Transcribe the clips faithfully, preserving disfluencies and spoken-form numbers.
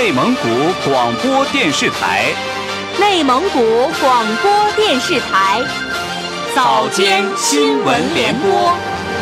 内蒙古广播电视台， 内蒙古广播电视台早间新闻联播。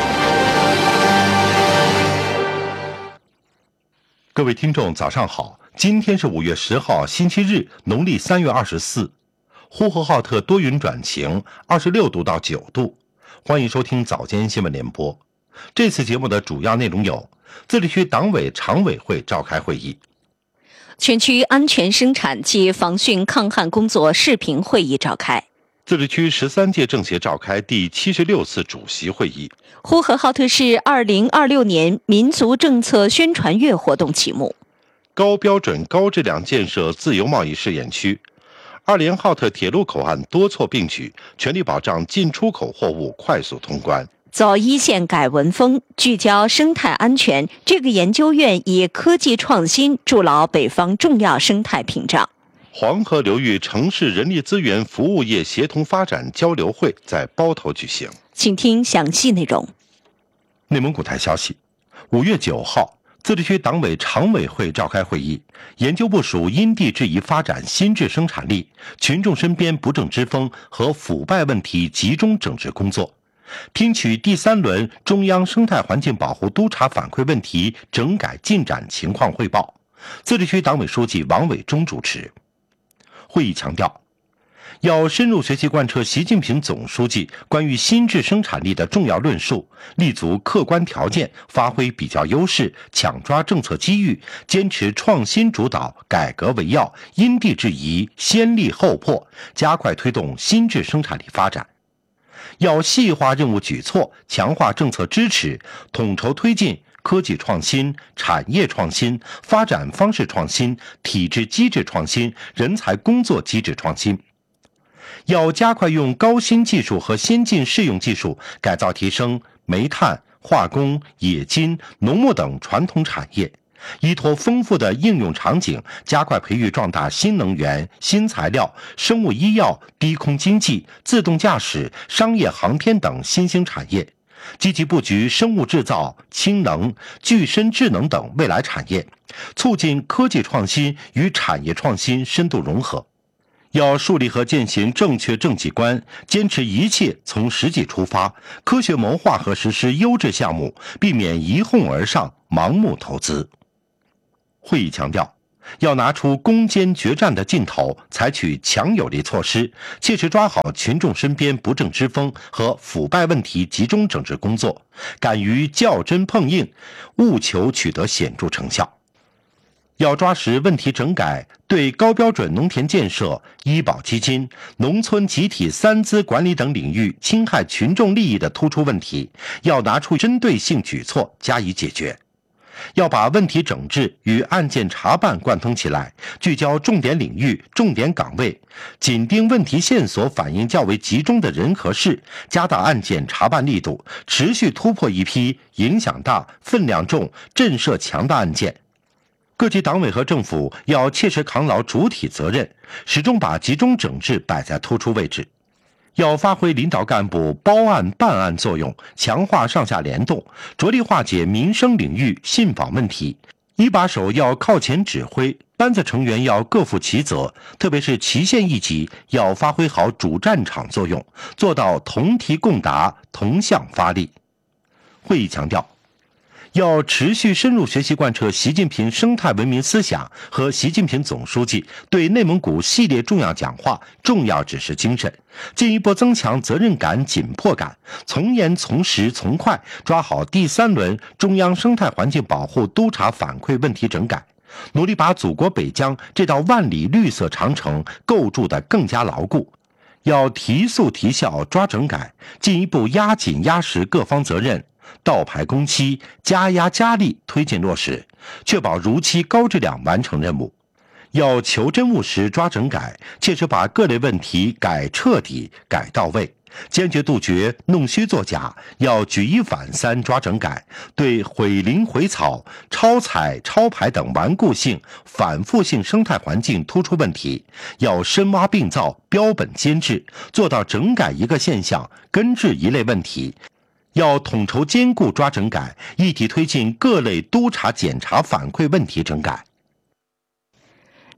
各位听众早上好，今天是五月十号星期日，农历三月二十四。呼和浩特多云转晴，二十六度到九度。欢迎收听早间新闻联播。这次节目的主要内容有：自治区党委常委会召开会议； 全区安全生产及防汛抗旱工作视频会议召开； 自治区十三届政协召开第七十六次主席会议； 呼和浩特市二零二六年民族政策宣传月活动启幕； 高标准高质量建设自由贸易试验区；二连浩特铁路口岸多措并举，全力保障进出口货物快速通关。 走一线改文风，聚焦生态安全。这个研究院以科技创新筑牢北方重要生态屏障。 黄河流域城市人力资源服务业协同发展交流会在包头举行。 请听详细内容。 内蒙古台消息，五月九号，自治区党委常委会召开会议，研究部署因地制宜发展新质生产力、群众身边不正之风和腐败问题集中整治工作，听取第三轮中央生态环境保护督查反馈问题整改进展情况汇报。自治区党委书记王伟忠主持。会议强调，要深入学习贯彻习近平总书记关于新质生产力的重要论述，立足客观条件，发挥比较优势，抢抓政策机遇，坚持创新主导、改革为要，因地制宜、先立后破，加快推动新质生产力发展。要细化任务举措，强化政策支持，统筹推进科技创新、产业创新、发展方式创新、体制机制创新、人才工作机制创新。要加快用高新技术和先进适用技术改造提升煤炭、化工、冶金、农牧等传统产业，依托丰富的应用场景，加快培育壮大新能源、新材料、生物医药、低空经济、自动驾驶、商业航天等新兴产业，积极布局生物制造、氢能、具身智能等未来产业，促进科技创新与产业创新深度融合。要树立和践行正确政绩观，坚持一切从实际出发，科学谋划和实施优质项目，避免一哄而上、盲目投资。会议强调，要拿出攻坚决战的劲头，采取强有力措施，切实抓好群众身边不正之风和腐败问题集中整治工作，敢于较真碰硬，务求取得显著成效。要抓实问题整改对高标准农田建设、医保基金、农村集体三资管理等领域侵害群众利益的突出问题，要拿出针对性举措加以解决。要把问题整治与案件查办贯通起来，聚焦重点领域、重点岗位，紧盯问题线索反应较为集中的人和事，加大案件查办力度，持续突破一批影响大、分量重、震慑强的案件。各级党委和政府要切实扛牢主体责任，始终把集中整治摆在突出位置。要发挥领导干部包案办案作用，强化上下联动，着力化解民生领域信访问题。一把手要靠前指挥，班子成员要各负其责，特别是旗县一级要发挥好主战场作用，做到同题共答、同向发力。会议强调，要持续深入学习贯彻习近平生态文明思想和习近平总书记对内蒙古系列重要讲话、重要指示精神，进一步增强责任感、紧迫感，从严从实从快抓好第三轮中央生态环境保护督查反馈问题整改，努力把祖国北疆这道万里绿色长城构筑得更加牢固。要提速提效抓整改，进一步压紧压实各方责任，倒排工期，加压加力推进落实，确保如期高质量完成任务。要求真务实抓整改，切实把各类问题改彻底、改到位，坚决杜绝弄虚作假，要举一反三抓整改，对毁林毁草、超采超排等顽固性、反复性生态环境突出问题，要深挖并造、标本兼治，做到整改一个现象，根治一类问题。要统筹兼顾抓整改，一体推进各类督查检查反馈问题整改。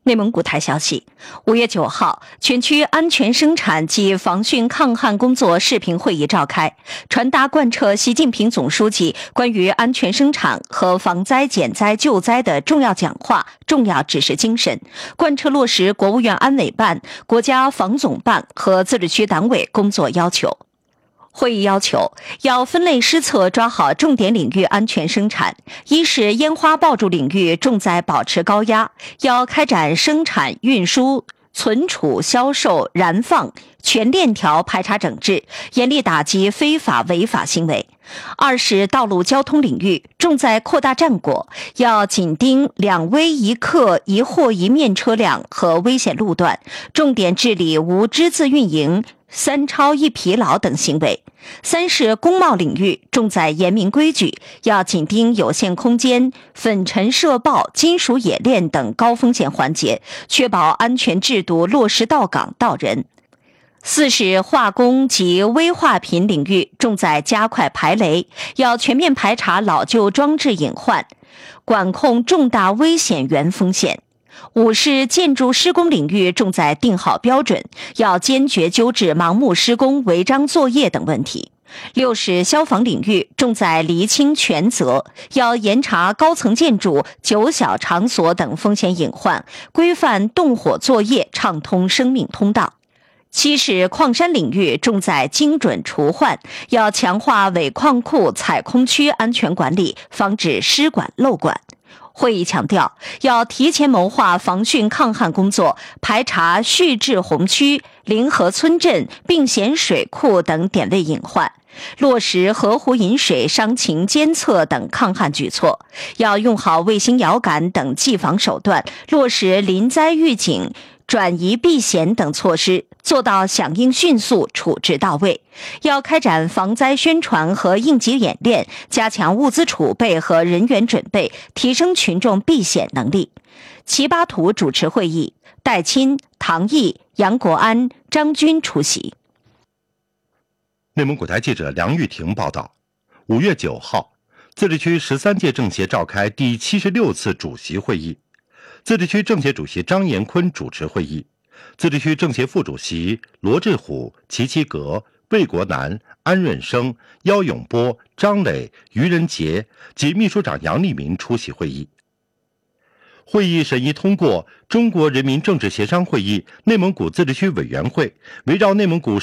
内蒙古台消息，五月九号，全区安全生产及防汛抗旱工作视频会议召开，传达贯彻习近平总书记关于安全生产和防灾减灾救灾的重要讲话、重要指示精神，贯彻落实国务院安委办、国家防总办和自治区党委工作要求。会议要求，要分类施策抓好重点领域安全生产。一是烟花爆竹领域重在保持高压，要开展生产、运输、存储、销售、燃放全链条排查整治，严厉打击非法违法行为。二是道路交通领域重在扩大战果，要紧盯两危一客一货一面车辆和危险路段，重点治理无只字运营、三超一疲劳等行为。三是工贸领域重在严明规矩，要紧盯有限空间、粉尘射爆、金属冶炼等高风险环节，确保安全制度落实到岗到人。四是化工及危化品领域重在加快排雷，要全面排查老旧装置隐患，管控重大危险源风险。五是建筑施工领域重在定好标准，要坚决纠治盲目施工、违章作业等问题。六是消防领域重在厘清权责，要严查高层建筑、酒小场所等风险隐患，规范动火作业，畅通生命通道。七是矿山领域重在精准除患，要强化尾矿库、采空区安全管理，防止失管漏管。会议强调，要提前谋划防汛抗旱工作，排查蓄滞洪区、临河村镇、并险水库等点位隐患，落实河湖引水、伤情监测等抗旱举措，要用好卫星遥感等技防手段，落实临灾预警、转移避险等措施，做到响应迅速、处置到位。要开展防灾宣传和应急演练，加强物资储备和人员准备，提升群众避险能力。齐巴图主持会议，戴钦、唐毅、杨国安、张军出席。 内蒙古台记者梁玉婷报道，五月九号，自治区十三届政协召开第七十六次主席会议，自治区政协主席张延坤主持会议，自治区政协副主席罗志虎、齐齐格、魏国南、安润生、姚永波、张磊、于仁杰及秘书长杨立民出席会议。会议审议通过中国人民政治协商会议内蒙古自治区委员会围绕内蒙古